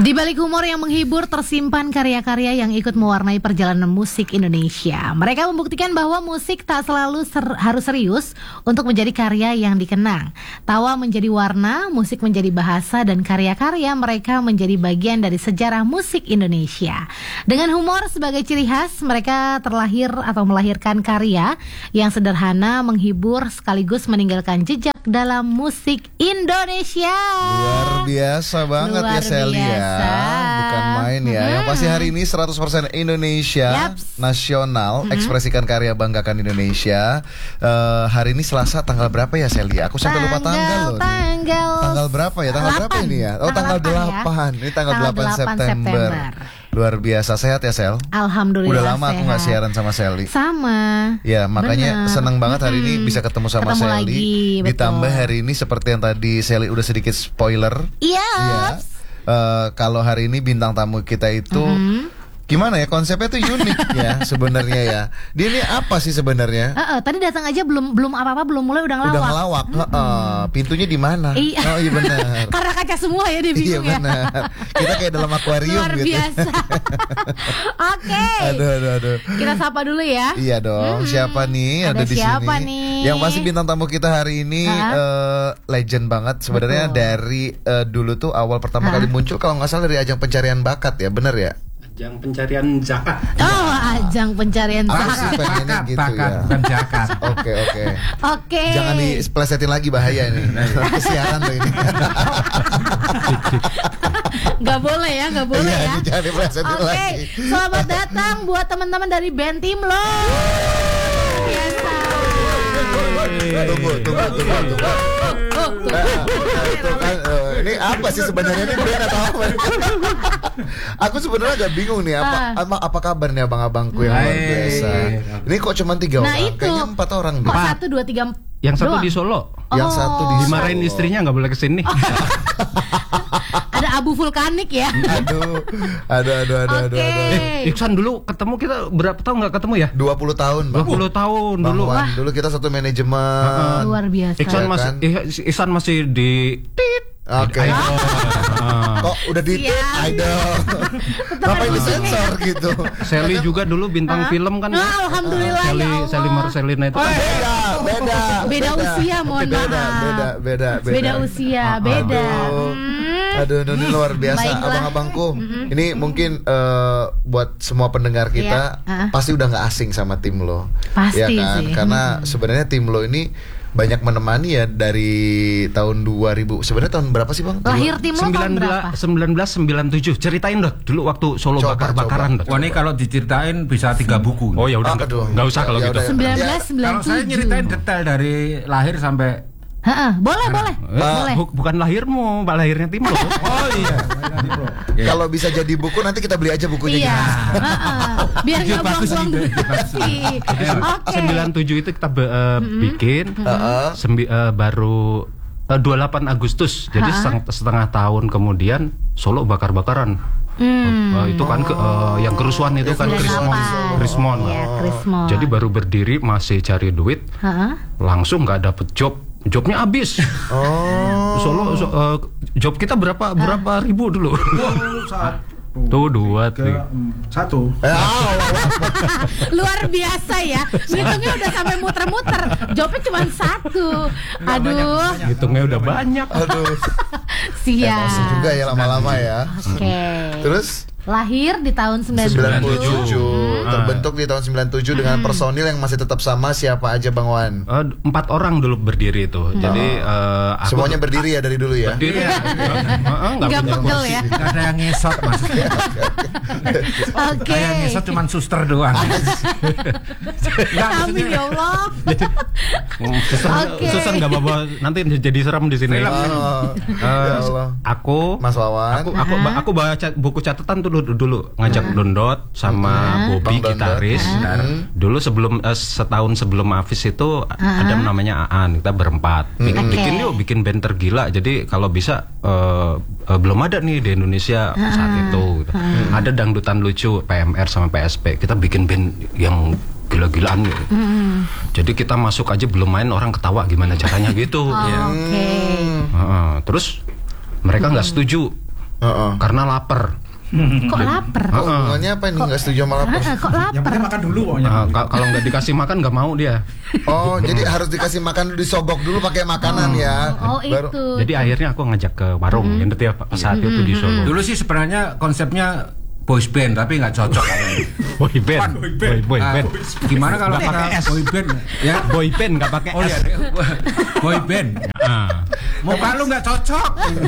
Di balik humor yang menghibur tersimpan karya-karya yang ikut mewarnai perjalanan musik Indonesia. Mereka membuktikan bahwa musik tak selalu harus serius untuk menjadi karya yang dikenang. Tawa menjadi warna, musik menjadi bahasa, dan karya-karya mereka menjadi bagian dari sejarah musik Indonesia. Dengan humor sebagai ciri khas, mereka terlahir atau melahirkan karya yang sederhana, menghibur, sekaligus meninggalkan jejak dalam musik Indonesia. Luar biasa banget ya Sally ya. Bukan main ya. Yang pasti hari ini 100% Indonesia nasional, ekspresikan karya, banggakan Indonesia. Hari ini Selasa, tanggal berapa ya Sally? Aku sampai lupa tanggal loh. Tanggal berapa ya? Tanggal 8. Berapa ini ya? Oh, tanggal 8. Ya? Ini tanggal 8 September. Luar biasa, sehat ya Sel? Alhamdulillah. Udah lama aku gak siaran sama Sally. Sama. Ya makanya senang banget hari ini bisa ketemu sama Sally. Ditambah hari ini seperti yang tadi Sally udah sedikit spoiler. Iya. Kalau hari ini bintang tamu kita itu gimana ya, konsepnya tuh unik ya sebenarnya ya. Dia ini apa sih sebenarnya? Tadi datang aja belum apa-apa, belum mulai udah ngelawak. Udah ngelawak. Pintunya di mana? Oh iya benar. Karena kaca semua ya dia bingung. Iya benar. Kita kayak dalam akuarium luar gitu. Luar biasa. Oke. Aduh. Kita sapa dulu ya. Iya dong. Siapa nih ada di siapa sini? Nih? Yang pasti bintang tamu kita hari ini legend banget sebenarnya. Dari dulu tuh awal pertama kali muncul kalau nggak salah dari ajang pencarian bakat ya, bener ya? Ajang pencarian zakat. Oh, ajang pencarian zakat. Sih pengennya gitu ya. Bukan zakat. Oke. Jangan diplesetin lagi, bahaya nih. Kesiaran tuh ini. Gak boleh ya. Jangan diplesetin lagi. Selamat datang buat teman-teman dari band Timlo. Biasa. Tunggu. Ini apa sih sebenarnya, ini band atau apa? Aku sebenarnya agak bingung nih, apa kabar nih abang-abangku yang luar biasa. Ini kok cuma 3 orang? Kayaknya 4 orang deh. Kok 1, 2, 3 Yang satu di Solo. Yang satu di Solo. Dimarahin istrinya nggak boleh kesini. Ada abu vulkanik ya. Aduh. Iksan dulu ketemu kita berapa tahun nggak ketemu ya? 20 tahun. 20 tahun dulu. Dulu kita satu manajemen. Luar biasa. Iksan masih di Oke. Kok udah di idol. Ngapain disensor gitu? Sally juga dulu bintang film kan. Alhamdulillah. Sally Marcelina itu. Beda usia, mohon maaf. Beda usia, beda. Aduh, ini luar biasa. Abang-abangku, ini mungkin buat semua pendengar kita pasti udah gak asing sama Timlo. Pasti ya kan? Sih. Karena sebenarnya Timlo ini banyak menemani ya dari tahun 2000. Sebenarnya tahun berapa sih Bang? Lahir Timlo tahun berapa? 1997. Ceritain dong dulu waktu Solo bakar-bakaran. Wah, ini kalau diceritain bisa 3 buku. Oh ya udah, nggak usah kalau gitu. 1997. Kalau saya nyeritain detail dari lahir sampai. Boleh. Bukan lahirmu, lahirnya Timlo. Oh iya. Kalau bisa jadi buku nanti kita beli aja bukunya. Iya. Biar nggak buang-buang duit. 97 itu kita bikin. Baru 28 Agustus. Jadi setengah tahun kemudian Solo bakar-bakaran. Itu kan yang kerusuhan itu kan Krismon. Jadi baru berdiri masih cari duit, langsung nggak dapet job. Jobnya habis. Solo job kita berapa ribu dulu? Tuh 2, 3, 1. Luar biasa ya. Ngitungnya udah sampai muter-muter. Jobnya cuma 1. Aduh. Hitungnya udah banyak. Aduh. Siap. Emosi juga ya lama-lama ya. Oke. Terus lahir di tahun 97. Terbentuk di tahun 97 dengan personil yang masih tetap sama. Siapa aja Bang Wan? 4 orang dulu berdiri itu. Jadi semuanya berdiri ya dari dulu ya. Berdiri. Enggak pegel ya. Gak ada yang ngesot maksudnya. Oke. Yang ngesot cuma suster doang. Amin ya Allah. Suster nggak apa-apa, nanti jadi serem di sini. Aku Mas Wawan. Aku baca buku catatan tuh dulu ngajak Dondot sama Bobby gitaris. Dulu setahun sebelum Hafiz itu ada namanya Aan, kita berempat bikin band tergila. Jadi kalau bisa belum ada nih di Indonesia saat itu. Ada dangdutan lucu PMR sama PSP. Kita bikin band yang gila-gilaan gitu. Jadi kita masuk aja belum main orang ketawa gimana caranya gitu. Terus mereka nggak setuju. karena lapar. Kok lapar? Kok hubungannya apa ini? Nggak setuju sama lapar? Kok lapar? Yang penting makan dulu pokoknya. Kalau nggak dikasih makan nggak mau dia. Oh, jadi harus dikasih makan, disobok dulu pakai makanan ya. Oh itu. Jadi akhirnya aku ngajak ke warung, yang ya saat itu di Solo. Dulu sih sebenarnya konsepnya boys band tapi nggak cocok katanya. Boy band. Gimana kalau pakai boy band? Ya, Boy band nggak pakai oh S. ya, boy band. Muka lu nggak cocok.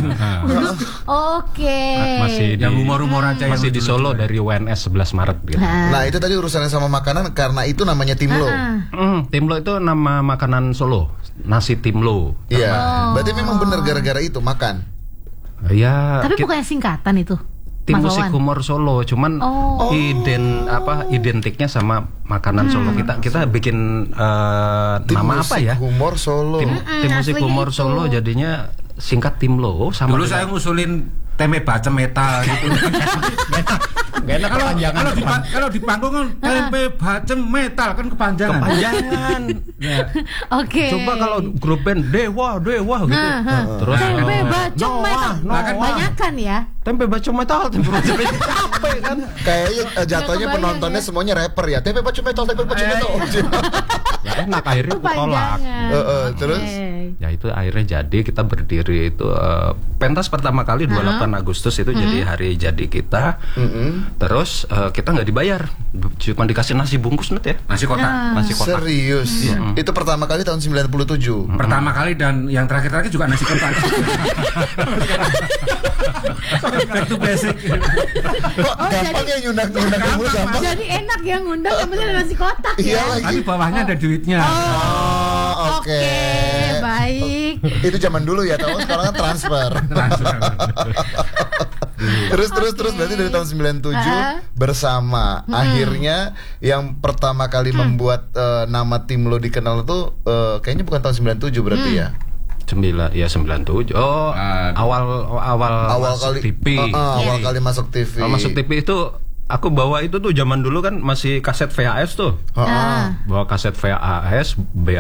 Oke. Masih Yang humor aja masih yang di Solo dari UNS 11 Maret gitu. Nah, itu tadi urusannya sama makanan karena itu namanya Timlo. Timlo itu nama makanan Solo, nasi Timlo. Iya. Berarti memang benar gara-gara itu makan. Ya. Tapi bukannya singkatan itu? Tim Mas musik Wawan? humor Solo, cuman identiknya sama makanan Solo. Kita bikin Tim nama apa musik ya? humor Solo. Tim musik aslinya humor itu. Solo jadinya singkat Timlo sama. Dulu saya ngusulin tempe bacem metal gitu. Gak enak Kalau di panggung kan tempe bacem metal kan kepanjangan. kepanjangan. Ya. Oke. Coba kalau grup band Dewa gitu. Terus Tempe bacem metal. Noah. Banyakan ya. Tempe bacem metal, tempe bacem metal. Capek kan? Kayaknya jatuhnya kebayang penontonnya ya. semuanya rapper ya. Tempe bacem metal. Gak enak, akhirnya aku tolak. Kepanjangan. Terus? Ya itu akhirnya jadi kita berdiri itu pentas pertama kali 28 Agustus itu jadi hari jadi kita. Terus kita nggak dibayar, cuma dikasih nasi bungkus net ya. Nasi kotak. Nasi kotak. Serius. Itu pertama kali tahun 97. Pertama kali dan yang terakhir juga nasi kotak. Itu basic. Kok gampang ya nyundang-nyundang dulu gampang. Jadi enak ya ngundang, yang penting ada nasi kotak Iya ya. lagi. Tapi bawahnya ada duitnya. Oh, oke. Baik. Itu zaman dulu ya, tahu sekarang kan transfer. Terus berarti dari tahun 97 bersama. Akhirnya yang pertama kali membuat nama Timlo dikenal itu kayaknya bukan tahun 97 berarti ya. 97. Oh, awal kali masuk TV. awal kali masuk TV. Kalau masuk TV itu aku bawa itu tuh zaman dulu kan masih kaset VHS tuh. Bawa kaset VHS,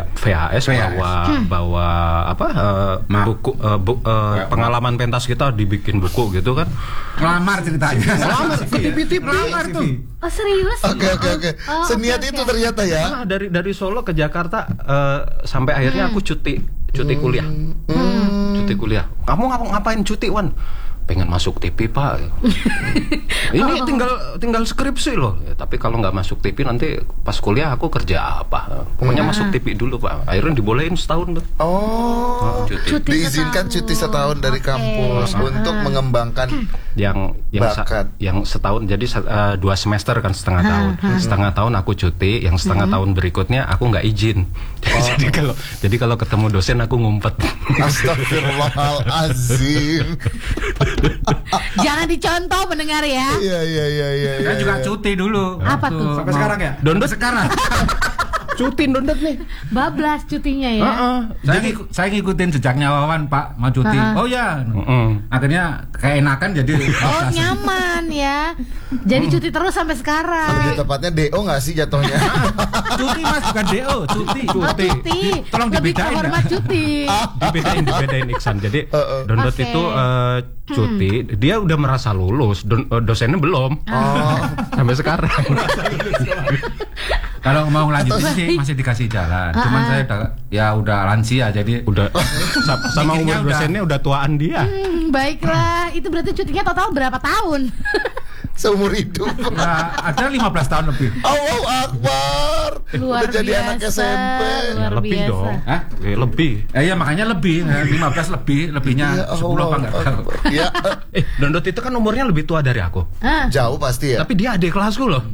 bawa apa? Buku pengalaman pentas kita dibikin buku gitu kan. Ngelamar ceritanya. Ngelamar ke TV. Ngelamar tuh. Oh serius? Oke. Seniat oke, itu oke. ternyata ya. Nah, dari Solo ke Jakarta sampai akhirnya aku cuti kuliah. Cuti kuliah. Kamu ngapain cuti, Wan? Pengen masuk TV, Pak. Ini tinggal skripsi loh. Ya, tapi kalau nggak masuk TV nanti pas kuliah aku kerja apa? Pokoknya masuk TV dulu, Pak. Akhirnya dibolehin setahun tuh. Oh, Cuti. diizinkan cuti setahun dari kampus untuk mengembangkan yang bakat. yang setahun, jadi 2 semester kan setengah tahun aku cuti, yang setengah tahun berikutnya aku nggak izin. Jadi kalau ketemu dosen aku ngumpet. Astagfirullahalazim. Jangan dicontoh pendengar ya. Iya. Saya juga cuti dulu. Apa tuh? Sampai sekarang ya? Dondot sekarang. Cuti dondot nih. Bablas cutinya ya. Saya ngikutin jejaknya Wawan, Pak, mau cuti. Oh ya. Akhirnya keenakan jadi Oh nyaman ya. Jadi cuti terus sampai sekarang. Lebih tepatnya DO nggak sih jatuhnya? cuti Mas, bukan DO, cuti. Cuti. Tolong Lebih dibedain, terhormat ya. cuti. dibedain Iksan. Jadi Dondot Oke. itu cuti, dia udah merasa lulus, dosennya belum. Sampai sekarang. Kalau mau lanjutin sih masih dikasih jalan. Cuman saya udah lansia jadi Udah sama Mikirnya umur dosennya udah tuaan dia. Baiklah, itu berarti cutinya total berapa tahun? Seumur hidup. ada 15 tahun lebih. Allahu Akbar. Luar Udah jadi biasa, anak SMP. luar Lebih biasa. dong. Hah? Lebih. Iya makanya lebih 15 lebihnya Ya 10 apa enggak tahu. Ya, Dondot itu kan umurnya lebih tua dari aku. jauh pasti ya. Tapi dia adik kelasku loh.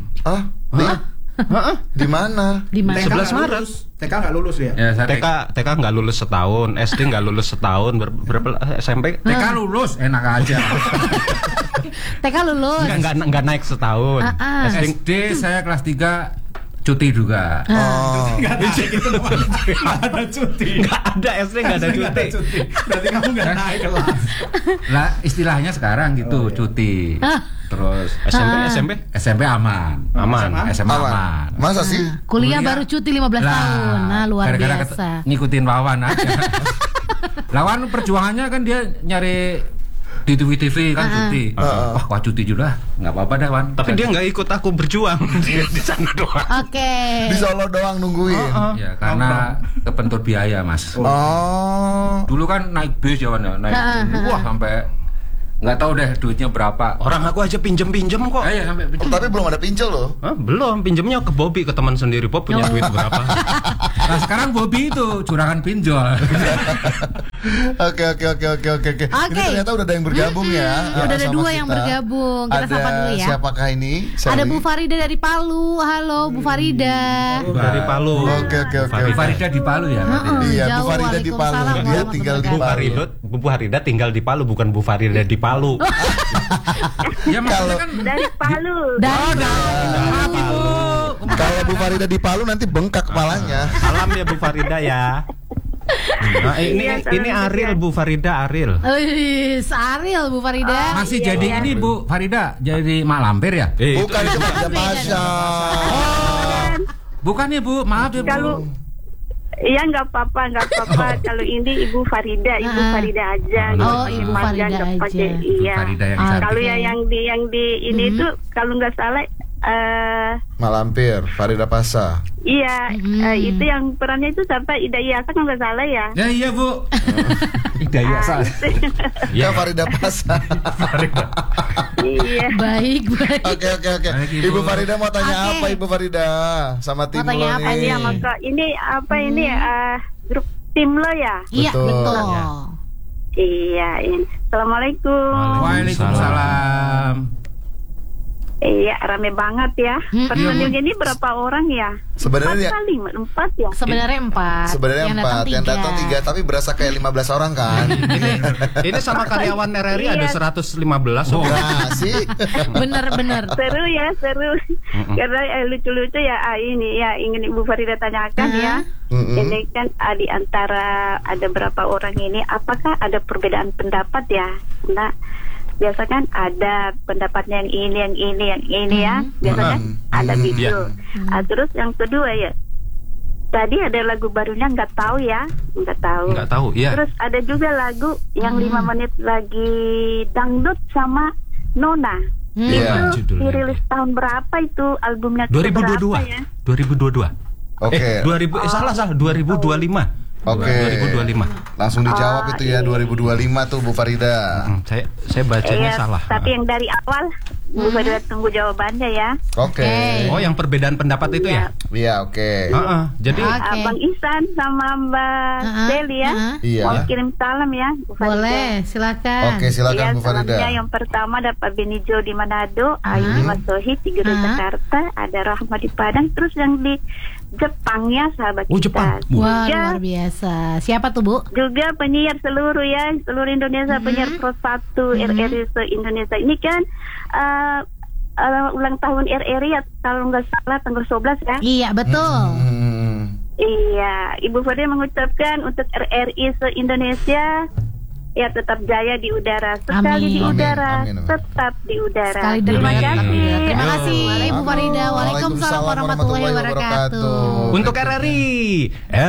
Di mana? Di mana? 11 Maret. TK nggak lulus ya? Ya, saya TK nggak lulus setahun, SD nggak lulus setahun, berapa SMP? TK lulus enak aja. TK lulus. Nggak naik setahun. SD saya kelas 3 cuti juga. Nggak ada gitu namanya. Nggak ada cuti. Nggak ada SD, nggak ada Nggak ada cuti. cuti. Berarti kamu nggak naik kelas. Lah istilahnya sekarang gitu cuti. Terus SMP aman. SMA aman. Masa sih? Kuliah baru cuti 15 tahun. Nah, luar biasa. Ngikutin Wawan aja. Lawan perjuangannya kan dia nyari di TV kan cuti. Wah cuti juga, nggak apa-apa dah Wan. Tapi dia nggak ikut aku berjuang. Dia di sana doang. Oke. Di Solo doang nungguin. Ya karena kebentur biaya Mas. Oh. Dulu kan naik bis ya Wan, naik wah sampai nggak tahu deh duitnya berapa. Orang aku aja pinjem kok. Iya sampai Tapi belum ada pincel loh. Hah, belum, pinjemnya ke Bobby, ke teman sendiri. Bob punya duit berapa? Nah sekarang Bobby itu curangan pinjol. Oke. Ini ternyata udah ada yang bergabung ya. Udah ada sama 2 yang kita. bergabung. Kita Ada sapa dulu ya. siapakah ini? Ada Sally? Bu Farida dari Palu. Halo Bu Farida. Dari Palu. Oke. Bu Farida di Palu ya. Iya, Bu Jauh, Farida di Palu. Waalaikumsalam Dia tinggal di warahmatullahi Palu. Bu Farida tinggal di Palu, bukan Bu Farida di Palu. Ya maksudnya kan Dari Palu. Kalau Bu Farida di Palu nanti bengkak kepalanya. Salam ya Bu Farida ya. Nah, ini Ariel Bu Farida, Ariel. Ariel Bu Farida. masih jadi ini Bu Farida jadi mak lampir ya? Bukan cuma ada Pasha. Bukan ya Bu, maaf ya Bu. Kalau iya nggak apa-apa. Kalau ini Ibu Farida aja. Oh, Gitu. Ibu Panjang, Farida nggak pakai, aja. Iya. Farida yang Ah, cantik. Kalau yang di ini itu kalau nggak salah Malampir, Farida Pasha. iya itu yang perannya itu siapa? Ida Iyasa kalau nggak salah ya. Ya iya Bu. Hidayah Ah, itu. Ya Farida Pasha. Iya. Baik. Oke. Baik, Ibu. Ibu Farida mau tanya Oke. apa Ibu Farida? Sama tim Mau tanya lo apa nih. nih? Maka ini apa ini grup tim lo ya? Iya, Betul. betul. Iya. Assalamualaikum. Waalaikumsalam. Iya, rame banget ya. Personilnya ini berapa orang ya? Sebenarnya 4 ya. Sebenarnya 4. Sebenarnya 4, yang datang 3, tapi berasa kayak 15 orang kan. Ini sama karyawan RRI ada 115. Oh. Nah, sih. Bener. Seru ya, seru. Karena lucu-lucu ya ini ya ingin Ibu Farida tanyakan ya. Ini kan di antara ada berapa orang ini, apakah ada perbedaan pendapat ya? Nah, biasa kan ada pendapatnya yang ini ya. Biasanya ada gitu. Terus yang kedua ya, tadi ada lagu barunya nggak tahu ya, nggak tahu. Iya. Terus ada juga lagu yang 5 menit lagi dangdut sama Nona. Iya, Itu dirilis tahun berapa itu albumnya? 2022. Berapa ya? 2022. Oke. 2025. Oke. 2025. Langsung dijawab itu ya 2025 tuh Bu Farida. Saya bacanya Iya, salah. tapi yang dari awal Bu Farida tunggu jawabannya ya. Oke. Oh, yang perbedaan pendapat itu ya? Iya, oke. Jadi Oke. Bang Ihsan sama Mbak Deli ya. Iya. Mau kirim salam ya Bu Farida. Boleh, silakan. Oke, silakan Iya, Bu Farida. salamnya yang pertama ada Pak Benijo di Manado, Ayu Mas Sohi di Jakarta, ada Rahma di Padang, terus yang di Jepang ya sahabat Oh, kita. Jepang. Wah, Juga, luar biasa. Siapa tuh, Bu? juga penyiar seluruh Indonesia, penyiar Pro 1 RRI se-Indonesia. Ini kan ulang tahun RRI ya, kalau nggak salah tanggal 11 ya. Iya, betul. Iya, Ibu Farida mengucapkan untuk RRI se-Indonesia ya tetap jaya di udara, sekali Amin. di udara, Amin. tetap di udara. Sekali di Terima udara. kasih. Terima kasih Ibu Halo. Farida. Waalaikumsalam warahmatullahi wabarakatuh. untuk RRI